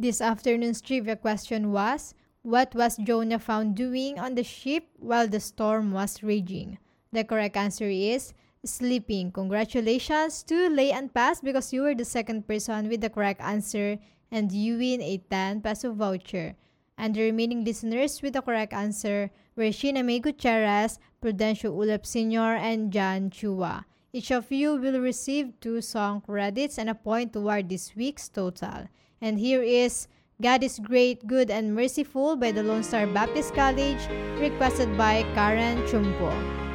This afternoon's trivia question was, what was Jonah found doing on the ship while the storm was raging? The correct answer is sleeping. Congratulations to Lay and Pass because you were the second person with the correct answer and you win a 10 peso voucher. And the remaining listeners with the correct answer were Sheena May Gutierrez, Prudencio Ulep Sr., and John Chua. Each of you will receive 2 song credits and a point toward this week's total. And here is God is Great, Good, and Merciful by the Lone Star Baptist College, requested by Karen Chumpo.